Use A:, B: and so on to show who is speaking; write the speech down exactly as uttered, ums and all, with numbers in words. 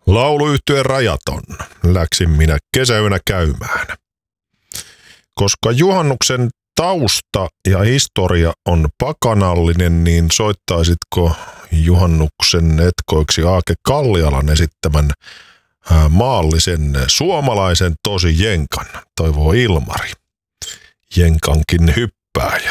A: Lauluyhtye Rajaton. Läksin minä kesäyönä käymään. Koska juhannuksen tausta ja historia on pakanallinen, niin soittaisitko juhannuksen etkoiksi Aake Kallialan esittämän maallisen suomalaisen tosi jenkan, toivoo Ilmari. Jenkankin hyppääjä.